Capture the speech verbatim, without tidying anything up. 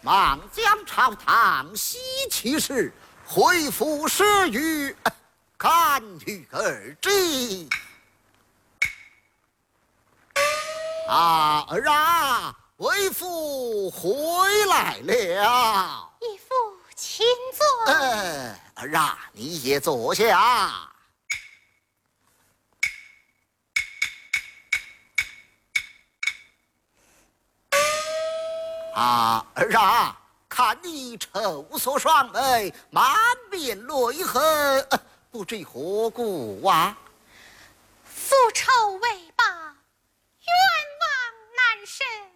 望将朝堂西去时，回复时语，看于而知。啊儿啊，为父回来了。 义父请坐。 呃，儿啊，你也坐下。啊儿啊，看你愁锁双眉，满面泪痕，不知何故啊？ 复仇未报，冤枉难伸。